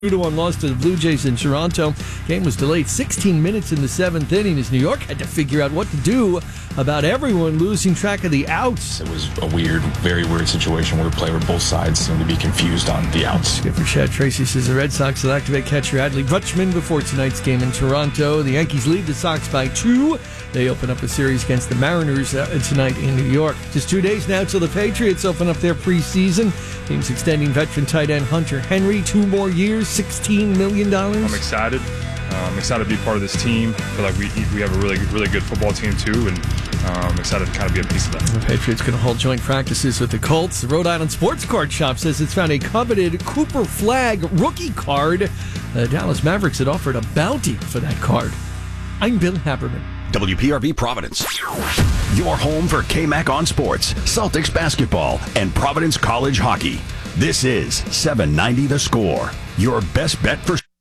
2-1 loss to the Blue Jays in Toronto. Game was delayed 16 minutes in the seventh inning as New York had to figure out what to do about everyone losing track of the outs. It was a very weird situation where both sides seemed to be confused on the outs. Skipper Chad Tracy says the Red Sox will activate catcher Adley Rutschman before tonight's game in Toronto. The Yankees lead the Sox by 2. They open up a series against the Mariners tonight in New York. Just 2 days now till the Patriots open up their preseason. Team's extending veteran tight end Hunter Henry 2 more years, $16 million. I'm excited. I'm excited to be part of this team. I feel like we have a really good football team too, and I'm excited to kind of be a piece of that. The Patriots going to hold joint practices with the Colts. The Rhode Island Sports Card Shop says it's found a coveted Cooper Flag rookie card. The Dallas Mavericks had offered a bounty for that card. I'm Bill Haberman. WPRV Providence. Your home for KMAC on sports, Celtics basketball, and Providence College hockey. This is 790 The Score. Your best bet for